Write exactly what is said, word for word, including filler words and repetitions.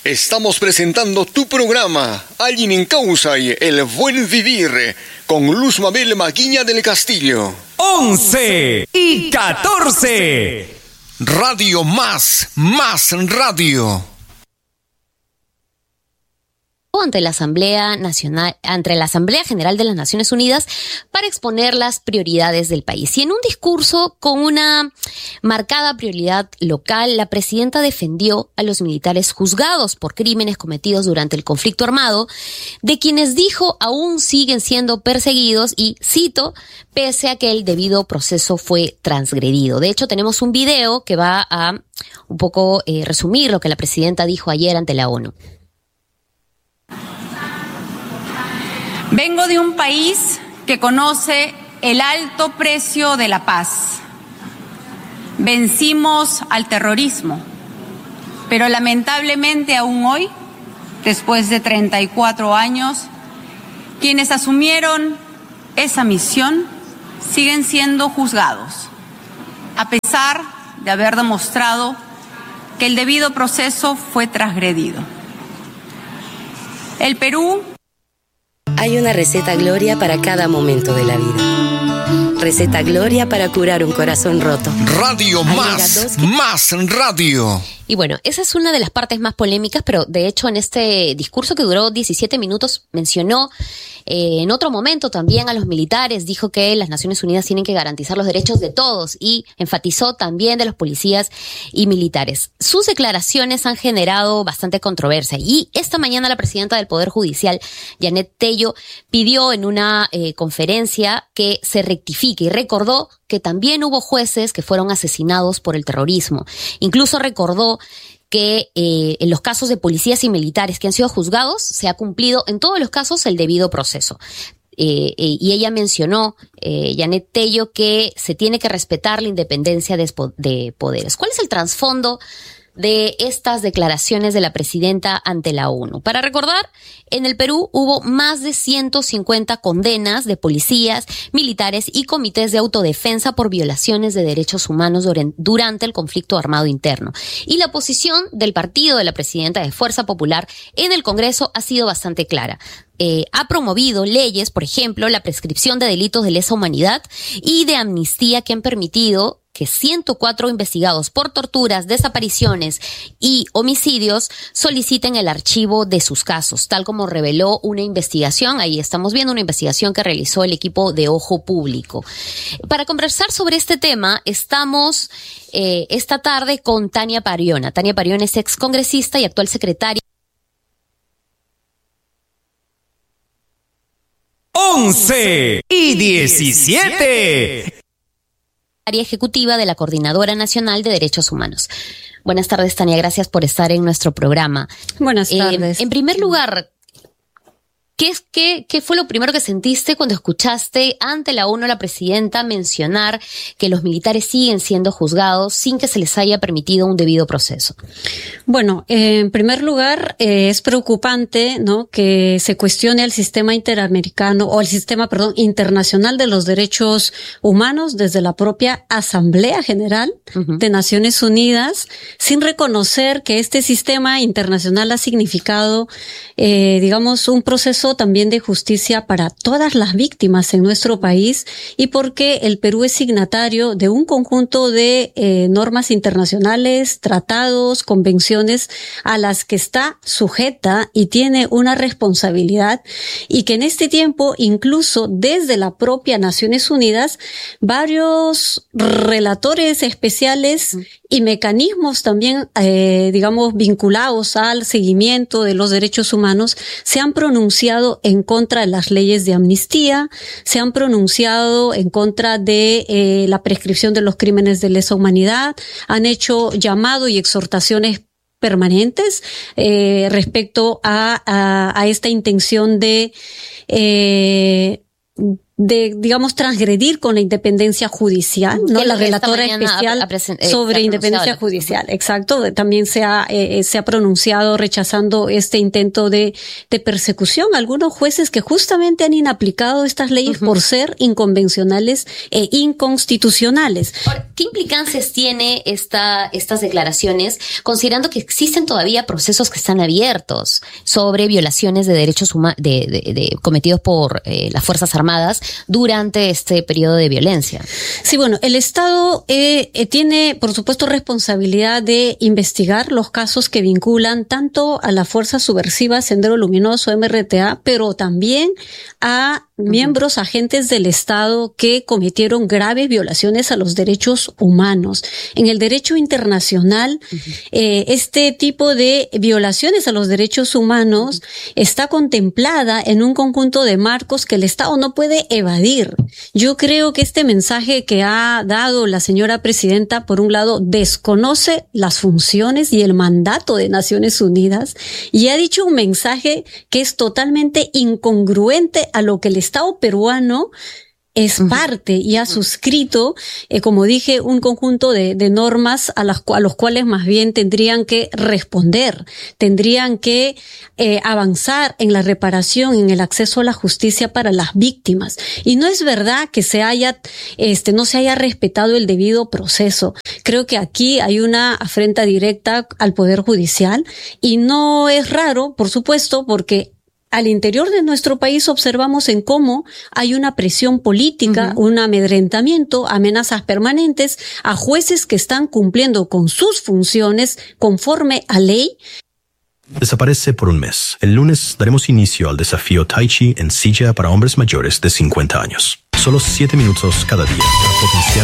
Estamos presentando tu programa, Alguien en Causa y El Buen Vivir, con Luz Mabel Maguiña del Castillo. once y catorce. Radio Más, Más Radio. Ante la Asamblea Nacional, ante la Asamblea General de las Naciones Unidas para exponer las prioridades del país. Y en un discurso con una marcada prioridad local, la presidenta defendió a los militares juzgados por crímenes cometidos durante el conflicto armado, de quienes dijo aún siguen siendo perseguidos y, cito, pese a que el debido proceso fue transgredido. De hecho, tenemos un video que va a un poco eh, resumir lo que la presidenta dijo ayer ante la ONU. Vengo de un país que conoce el alto precio de la paz. Vencimos al terrorismo, pero lamentablemente aún hoy, después de treinta y cuatro años, quienes asumieron esa misión siguen siendo juzgados, a pesar de haber demostrado que el debido proceso fue transgredido. El Perú... Hay una receta Gloria para cada momento de la vida. Receta Gloria para curar un corazón roto. Radio Más, que... Más Radio. Y bueno, esa es una de las partes más polémicas, pero de hecho en este discurso que duró diecisiete minutos mencionó eh, en otro momento también a los militares, dijo que las Naciones Unidas tienen que garantizar los derechos de todos y enfatizó también de los policías y militares. Sus declaraciones han generado bastante controversia y esta mañana la presidenta del Poder Judicial, Janet Tello, pidió en una eh, conferencia que se rectifique y recordó que también hubo jueces que fueron asesinados por el terrorismo. Incluso recordó que eh, en los casos de policías y militares que han sido juzgados se ha cumplido en todos los casos el debido proceso. Eh, eh, y ella mencionó, eh, Janet Tello, que se tiene que respetar la independencia de, de poderes. ¿Cuál es el trasfondo de estas declaraciones de la presidenta ante la ONU? Para recordar, en el Perú hubo más de ciento cincuenta condenas de policías, militares y comités de autodefensa por violaciones de derechos humanos durante el conflicto armado interno. Y la posición del partido de la presidenta de Fuerza Popular en el Congreso ha sido bastante clara. Eh, ha promovido leyes, por ejemplo, la prescripción de delitos de lesa humanidad y de amnistía que han permitido que ciento cuatro investigados por torturas, desapariciones y homicidios soliciten el archivo de sus casos, tal como reveló una investigación, ahí estamos viendo una investigación que realizó el equipo de Ojo Público. Para conversar sobre este tema, estamos eh, esta tarde con Tania Pariona. Tania Pariona es excongresista y actual secretaria once y diecisiete. Ejecutiva de la Coordinadora Nacional de Derechos Humanos. Buenas tardes, Tania, gracias por estar en nuestro programa. Buenas tardes. Eh, en primer lugar, ¿qué, es, qué, ¿qué fue lo primero que sentiste cuando escuchaste ante la ONU a la presidenta mencionar que los militares siguen siendo juzgados sin que se les haya permitido un debido proceso? Bueno, eh, en primer lugar, eh, es preocupante, ¿no?, que se cuestione el sistema interamericano o el sistema, perdón, internacional de los derechos humanos desde la propia Asamblea General uh-huh. de Naciones Unidas, sin reconocer que este sistema internacional ha significado, eh, digamos, un proceso también de justicia para todas las víctimas en nuestro país y porque el Perú es signatario de un conjunto de eh, normas internacionales, tratados, convenciones a las que está sujeta y tiene una responsabilidad y que en este tiempo, incluso desde la propia Naciones Unidas, varios relatores especiales y mecanismos también, eh, digamos, vinculados al seguimiento de los derechos humanos se han pronunciado en contra de las leyes de amnistía, se han pronunciado en contra de eh, la prescripción de los crímenes de lesa humanidad, han hecho llamado y exhortaciones permanentes eh, respecto a, a, a esta intención de eh, de, digamos, transgredir con la independencia judicial, ¿no? La relatora especial ha, ha eh, sobre independencia judicial, exacto, también se ha, eh, se ha pronunciado rechazando este intento de, de persecución. Algunos jueces que justamente han inaplicado estas leyes uh-huh. por ser inconvencionales e inconstitucionales. Ahora, ¿qué implicancias tiene esta, estas declaraciones, considerando que existen todavía procesos que están abiertos sobre violaciones de derechos humanos de, de, de, cometidos por eh, las Fuerzas Armadas durante este periodo de violencia? Sí, bueno, el Estado eh, eh, tiene, por supuesto, responsabilidad de investigar los casos que vinculan tanto a las fuerzas subversivas Sendero Luminoso, M R T A, pero también a miembros, uh-huh. agentes del Estado que cometieron graves violaciones a los derechos humanos. En el derecho internacional, uh-huh. eh, este tipo de violaciones a los derechos humanos uh-huh. está contemplada en un conjunto de marcos que el Estado no puede evadir. Yo creo que este mensaje que ha dado la señora presidenta, por un lado, desconoce las funciones y el mandato de Naciones Unidas y ha dicho un mensaje que es totalmente incongruente a lo que el Estado peruano es parte y ha suscrito, eh, como dije, un conjunto de, de normas a, las, a los cuales más bien tendrían que responder, tendrían que eh, avanzar en la reparación, en el acceso a la justicia para las víctimas. Y no es verdad que se haya, este, no se haya respetado el debido proceso. Creo que aquí hay una afrenta directa al Poder Judicial y no es raro, por supuesto, porque al interior de nuestro país observamos en cómo hay una presión política, uh-huh. un amedrentamiento, amenazas permanentes a jueces que están cumpliendo con sus funciones conforme a ley. Desaparece por un mes. El lunes daremos inicio al desafío Tai Chi en silla para hombres mayores de cincuenta años. Solo siete minutos cada día para potenciar